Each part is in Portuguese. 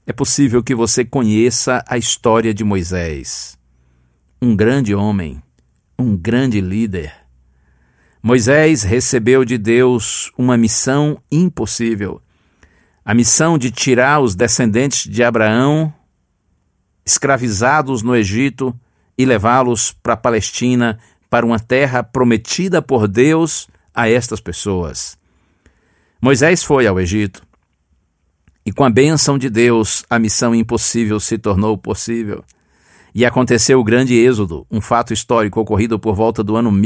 É possível que você conheça a história de Moisés, um grande homem, um grande líder. Moisés recebeu de Deus uma missão impossível, a missão de tirar os descendentes de Abraão, escravizados no Egito, e levá-los para a Palestina, para uma terra prometida por Deus a estas pessoas. Moisés foi ao Egito, e com a bênção de Deus, a missão impossível se tornou possível. E aconteceu o grande êxodo, um fato histórico ocorrido por volta do ano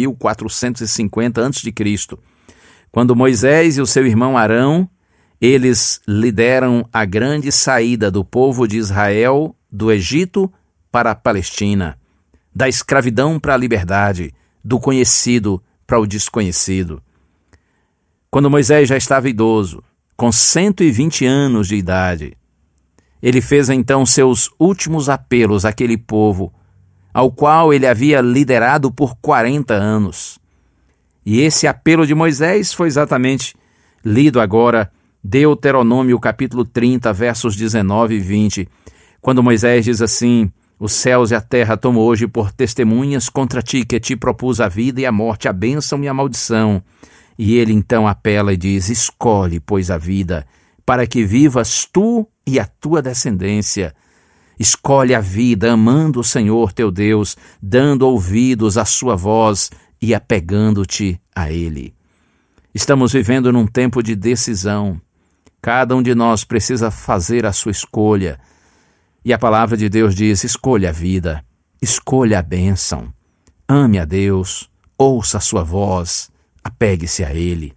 1450 a.C., quando Moisés e o seu irmão Arão, eles lideram a grande saída do povo de Israel do Egito para a Palestina, da escravidão para a liberdade, do conhecido para o desconhecido. Quando Moisés já estava idoso, com 120 anos de idade, ele fez então seus últimos apelos àquele povo, ao qual ele havia liderado por 40 anos. E esse apelo de Moisés foi exatamente lido agora, Deuteronômio capítulo 30, versos 19 e 20, quando Moisés diz assim: os céus e a terra tomo hoje por testemunhas contra ti, que te propus a vida e a morte, a bênção e a maldição. E ele então apela e diz: escolhe, pois, a vida, para que vivas tu e a tua descendência. Escolhe a vida, amando o Senhor teu Deus, dando ouvidos à sua voz e apegando-te a Ele. Estamos vivendo num tempo de decisão. Cada um de nós precisa fazer a sua escolha. E a palavra de Deus diz: escolha a vida, escolha a bênção. Ame a Deus, ouça a sua voz, apegue-se a Ele.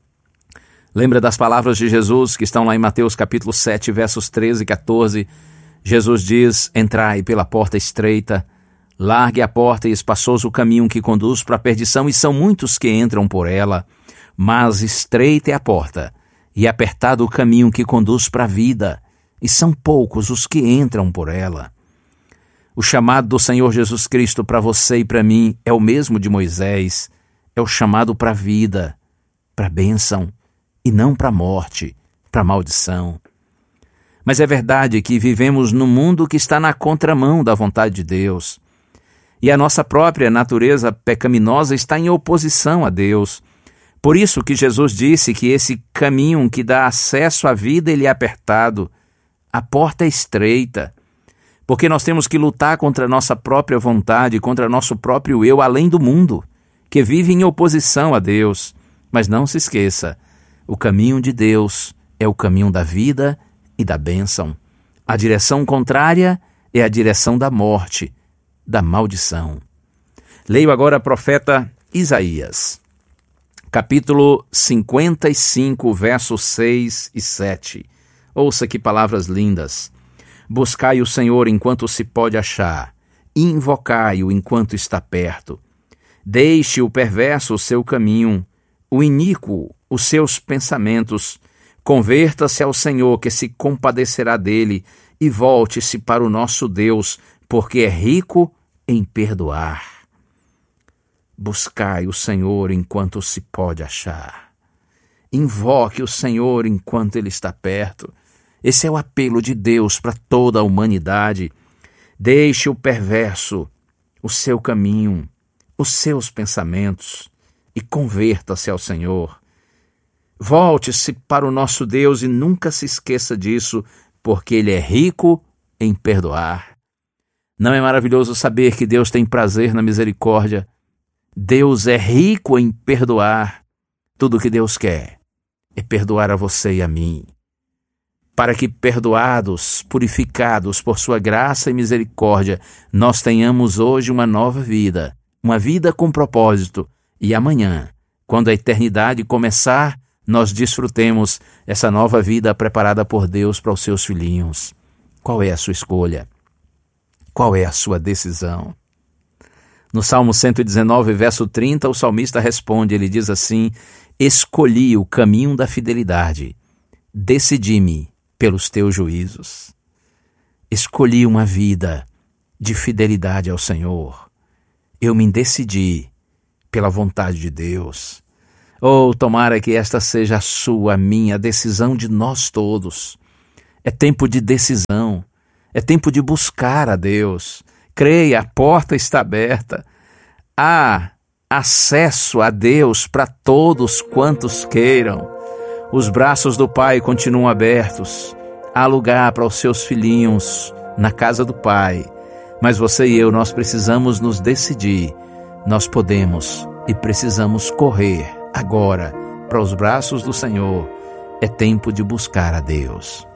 Lembra das palavras de Jesus que estão lá em Mateus capítulo 7, versos 13 e 14? Jesus diz: entrai pela porta estreita, largue a porta e espaçoso o caminho que conduz para a perdição, e são muitos que entram por ela. Mas estreita é a porta, e apertado o caminho que conduz para a vida, e são poucos os que entram por ela. O chamado do Senhor Jesus Cristo para você e para mim é o mesmo de Moisés. É o chamado para a vida, para a bênção, e não para a morte, para a maldição. Mas é verdade que vivemos num mundo que está na contramão da vontade de Deus. E a nossa própria natureza pecaminosa está em oposição a Deus. Por isso que Jesus disse que esse caminho que dá acesso à vida, ele é apertado. A porta é estreita. Porque nós temos que lutar contra a nossa própria vontade, contra nosso próprio eu, além do mundo, que vive em oposição a Deus. Mas não se esqueça, o caminho de Deus é o caminho da vida e da bênção. A direção contrária é a direção da morte, da maldição. Leio agora o profeta Isaías, capítulo 55, versos 6 e 7. Ouça que palavras lindas. Buscai o Senhor enquanto se pode achar, invocai-o enquanto está perto. Deixe o perverso o seu caminho, o iníquo os seus pensamentos. Converta-se ao Senhor, que se compadecerá dele, e volte-se para o nosso Deus, porque é rico em perdoar. Buscai o Senhor enquanto se pode achar. Invoque o Senhor enquanto ele está perto. Esse é o apelo de Deus para toda a humanidade. Deixe o perverso o seu caminho, os seus pensamentos, e converta-se ao Senhor. Volte-se para o nosso Deus e nunca se esqueça disso, porque Ele é rico em perdoar. Não é maravilhoso saber que Deus tem prazer na misericórdia? Deus é rico em perdoar. Tudo o que Deus quer é perdoar a você e a mim, para que, perdoados, purificados por sua graça e misericórdia, nós tenhamos hoje uma nova vida, uma vida com propósito, e amanhã, quando a eternidade começar, nós desfrutemos essa nova vida preparada por Deus para os seus filhinhos. Qual é a sua escolha? Qual é a sua decisão? No Salmo 119, verso 30, o salmista responde, ele diz assim: escolhi o caminho da fidelidade, decidi-me pelos teus juízos. Escolhi uma vida de fidelidade ao Senhor. Eu me decidi pela vontade de Deus. Oh, tomara que esta seja a sua, a minha decisão de nós todos. É tempo de decisão. É tempo de buscar a Deus. Creia, a porta está aberta. Há acesso a Deus para todos quantos queiram. Os braços do Pai continuam abertos. Há lugar para os seus filhinhos na casa do Pai. Mas você e eu, nós precisamos nos decidir. Nós podemos e precisamos correr agora para os braços do Senhor. É tempo de buscar a Deus.